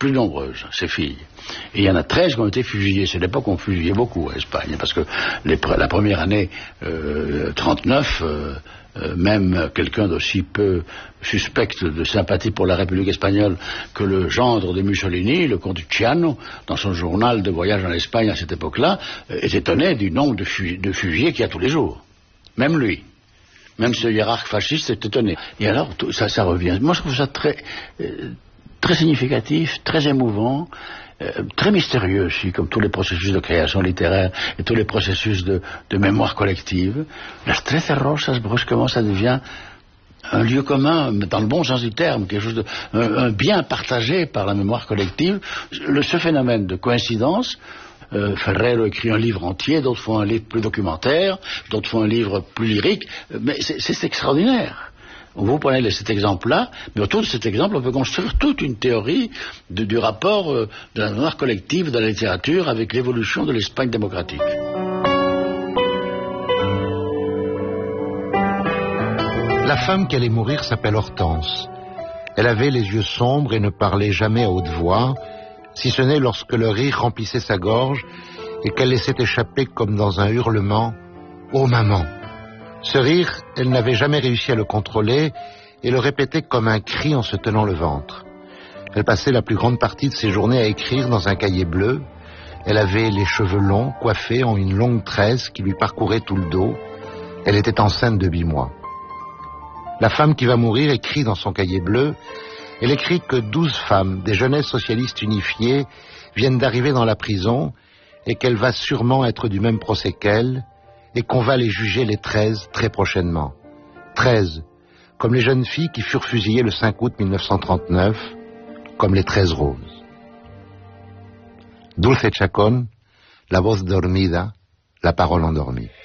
plus nombreuses, ces filles. Et il y en a 13 qui ont été fusillées. C'est l'époque où on fusillait beaucoup en Espagne, parce que la première année 39, même quelqu'un d'aussi peu suspect de sympathie pour la République espagnole que le gendre de Mussolini, le comte Ciano, dans son journal de voyage en Espagne à cette époque-là, est étonné du nombre de fusillés qu'il y a tous les jours. Même lui. Même ce hiérarque fasciste est étonné. Et alors, ça revient. Moi, je trouve ça très significatif, très émouvant, très mystérieux aussi, comme tous les processus de création littéraire et tous les processus de mémoire collective. Las Trece Rosas, brusquement, ça devient un lieu commun, dans le bon sens du terme, quelque chose un bien partagé par la mémoire collective. Ce phénomène de coïncidence, Ferrero écrit un livre entier, d'autres font un livre plus documentaire, d'autres font un livre plus lyrique, mais c'est extraordinaire. Vous prenez cet exemple-là, mais autour de cet exemple, on peut construire toute une théorie du rapport de la mémoire collective de la littérature avec l'évolution de l'Espagne démocratique. La femme qui allait mourir s'appelle Hortense. Elle avait les yeux sombres et ne parlait jamais à haute voix, si ce n'est lorsque le rire remplissait sa gorge et qu'elle laissait échapper comme dans un hurlement « Oh maman !» Ce rire, elle n'avait jamais réussi à le contrôler et le répétait comme un cri en se tenant le ventre. Elle passait la plus grande partie de ses journées à écrire dans un cahier bleu. Elle avait les cheveux longs, coiffés en une longue tresse qui lui parcourait tout le dos. Elle était enceinte de 8 mois. La femme qui va mourir écrit dans son cahier bleu. Elle écrit que 12 femmes des jeunesses socialistes unifiées viennent d'arriver dans la prison et qu'elle va sûrement être du même procès qu'elle et qu'on va les juger les 13 très prochainement. 13, comme les jeunes filles qui furent fusillées le 5 août 1939, comme les 13 roses. Dulce Chacón, la voz dormida, la parole endormie.